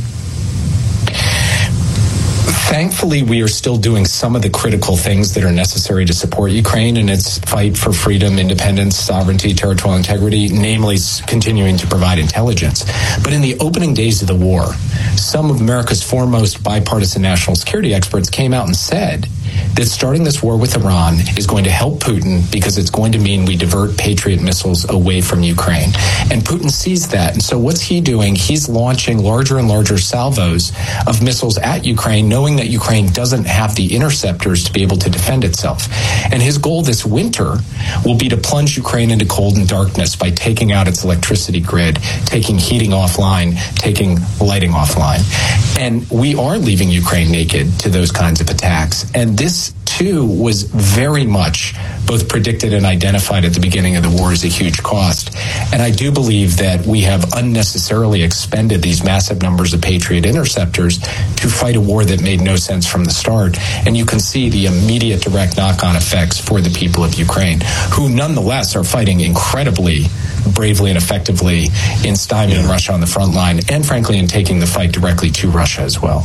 Thankfully, we are still doing some of the critical things that are necessary to support Ukraine in its fight for freedom, independence, sovereignty, territorial integrity, namely continuing to provide intelligence. But in the opening days of the war, some of America's foremost bipartisan national security experts came out and said that starting this war with Iran is going to help Putin because it's going to mean we divert Patriot missiles away from Ukraine. And Putin sees that. And so what's he doing? He's launching larger and larger salvos of missiles at Ukraine, knowing that Ukraine doesn't have the interceptors to be able to defend itself. And his goal this winter will be to plunge Ukraine into cold and darkness by taking out its electricity grid, taking heating offline, taking lighting offline. And we are leaving Ukraine naked to those kinds of attacks. And this, too, was very much both predicted and identified at the beginning of the war as a huge cost. And I do believe that we have unnecessarily expended these massive numbers of Patriot interceptors to fight a war that made no sense from the start. And you can see the immediate direct knock-on effects for the people of Ukraine, who nonetheless are fighting incredibly bravely and effectively in stymieing Russia on the front line, and frankly in taking the fight directly to Russia as well.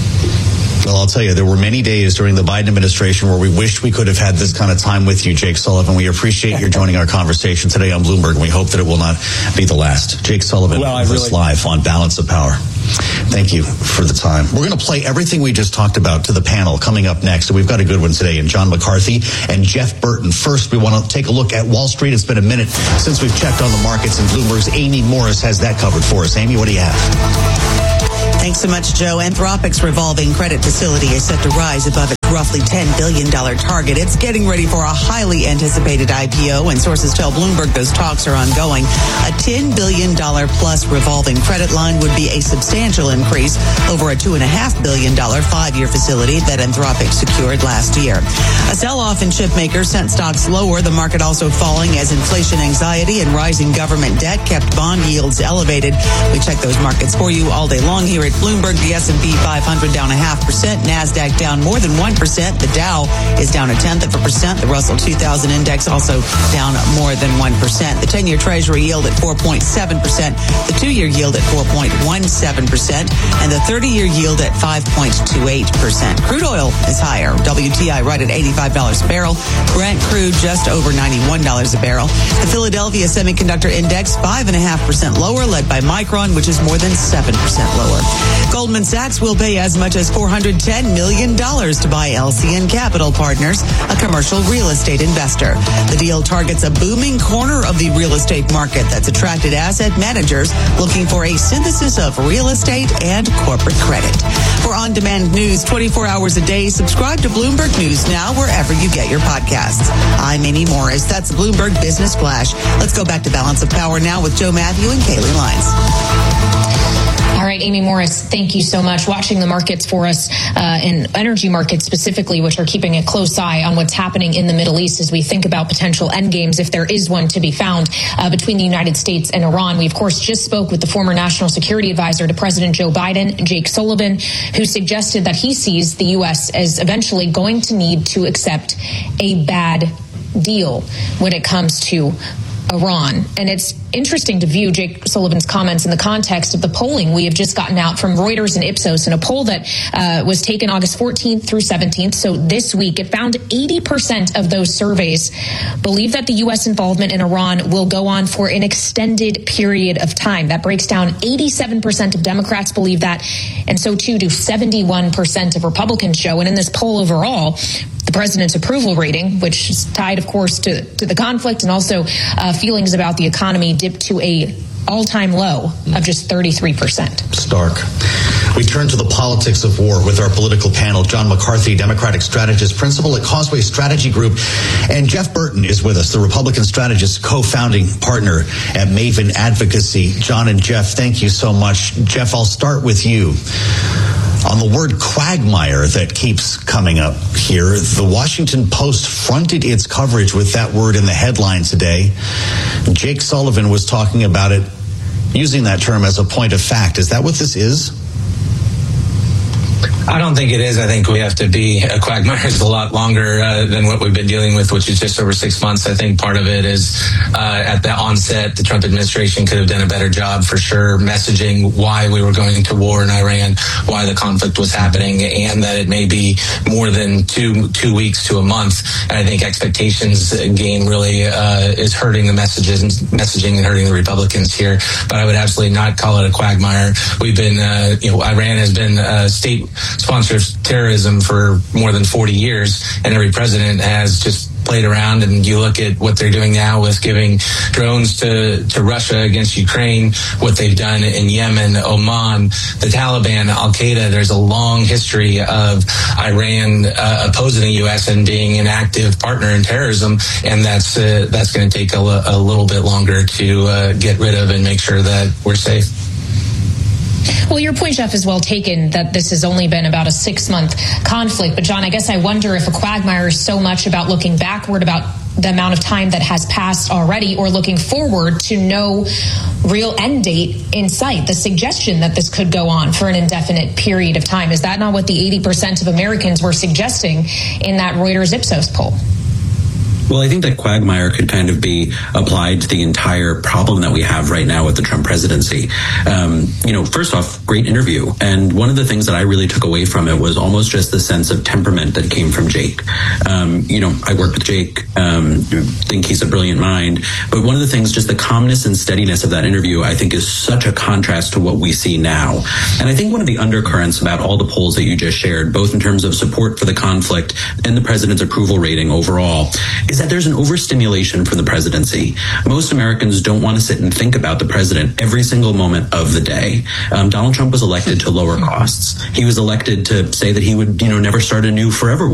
Well, I'll tell you, there were many days during the Biden administration where we wished we could have had this kind of time with you, Jake Sullivan. We appreciate your joining our conversation today on Bloomberg, and we hope that it will not be the last. Jake Sullivan, well, with really- us live on Balance of Power. Thank you for the time. We're going to play everything we just talked about to the panel coming up next. And we've got a good one today, and John McCarthy and Jeff Burton. First, we want to take a look at Wall Street. It's been a minute since we've checked on the markets, and Bloomberg's Amy Morris has that covered for us. Amy, what do you have? Thanks so much, Joe. Anthropic's revolving credit facility is set to rise above its roughly ten billion dollars target. It's getting ready for a highly anticipated I P O, and sources tell Bloomberg those talks are ongoing. A ten billion dollars plus revolving credit line would be a substantial increase over a two point five billion dollars five-year facility that Anthropic secured last year. A sell-off in chip makers sent stocks lower, the market also falling as inflation anxiety and rising government debt kept bond yields elevated. We check those markets for you all day long here at Bloomberg. The S and P five hundred down a half percent, NASDAQ down more than one percent. The Dow is down a tenth of a percent. The Russell two thousand index also down more than one percent. The ten-year Treasury yield at four point seven percent, the two-year yield at four point one seven percent, and the thirty-year yield at five point two eight percent. Crude oil is higher. W T I right at eighty-five dollars a barrel. Brent crude just over ninety-one dollars a barrel. The Philadelphia Semiconductor Index five point five percent lower, led by Micron, which is more than seven percent lower. Goldman Sachs will pay as much as four hundred ten million dollars to buy L C N Capital Partners, a commercial real estate investor. The deal targets a booming corner of the real estate market that's attracted asset managers looking for a synthesis of real estate and corporate credit. For on-demand news twenty-four hours a day, subscribe to Bloomberg News Now wherever you get your podcasts. I'm Amy Morris. That's Bloomberg Business Flash. Let's go back to Balance of Power now with Joe Matthew and Kaylee Lines. All right, Amy Morris, thank you so much. Watching the markets for us, uh, and energy markets specifically, which are keeping a close eye on what's happening in the Middle East as we think about potential endgames, if there is one to be found, uh, between the United States and Iran. We, of course, just spoke with the former National Security Advisor to President Joe Biden, Jake Sullivan, who suggested that he sees the U S as eventually going to need to accept a bad deal when it comes to Iran. And it's interesting to view Jake Sullivan's comments in the context of the polling we have just gotten out from Reuters and Ipsos in a poll that uh, was taken August fourteenth through seventeenth. So this week, it found eighty percent of those surveys believe that the U S involvement in Iran will go on for an extended period of time. That breaks down eighty-seven percent of Democrats believe that, and so too do seventy-one percent of Republicans show. And in this poll overall, the president's approval rating, which is tied, of course, to, to the conflict and also uh, feelings about the economy, dipped to a all-time low of just thirty-three percent. Stark. We turn to the politics of war with our political panel. John McCarthy, Democratic strategist, principal at Causeway Strategy Group, and Jeff Burton is with us, the Republican strategist, co-founding partner at Maven Advocacy. John and Jeff, thank you so much. Jeff, I'll start with you. On the word quagmire that keeps coming up here, the Washington Post fronted its coverage with that word in the headline today. Jake Sullivan was talking about it, using that term as a point of fact. Is that what this is? I don't think it is. I think we have to be, a quagmire is a lot longer uh, than what we've been dealing with, which is just over six months. I think part of it is uh, at the onset, the Trump administration could have done a better job for sure messaging why we were going to war in Iran, why the conflict was happening, and that it may be more than two two weeks to a month. And I think expectations game really uh, is hurting the messages, messaging and hurting the Republicans here. But I would absolutely not call it a quagmire. We've been, uh, you know, Iran has been a state sponsor of terrorism for more than forty years, and every president has just played around. And you look at what they're doing now with giving drones to, to Russia against Ukraine, what they've done in Yemen, Oman, the Taliban, Al-Qaeda. There's a long history of Iran uh, opposing the U S and being an active partner in terrorism, and that's uh, that's going to take a, a little bit longer to uh, get rid of and make sure that we're safe. Well, your point, Jeff, is well taken that this has only been about a six-month conflict. But, John, I guess I wonder if a quagmire is so much about looking backward about the amount of time that has passed already, or looking forward to no real end date in sight. The suggestion that this could go on for an indefinite period of time, is that not what the eighty percent of Americans were suggesting in that Reuters Ipsos poll? Well, I think that quagmire could kind of be applied to the entire problem that we have right now with the Trump presidency. Um, you know, first off, great interview. And one of the things that I really took away from it was almost just the sense of temperament that came from Jake. Um, you know, I work with Jake, um, think he's a brilliant mind. But one of the things, just the calmness and steadiness of that interview, I think is such a contrast to what we see now. And I think one of the undercurrents about all the polls that you just shared, both in terms of support for the conflict and the president's approval rating overall, is that there's an overstimulation from the presidency. Most Americans don't want to sit and think about the president every single moment of the day. Um, Donald Trump was elected to lower costs. He was elected to say that he would, you know, never start a new forever war.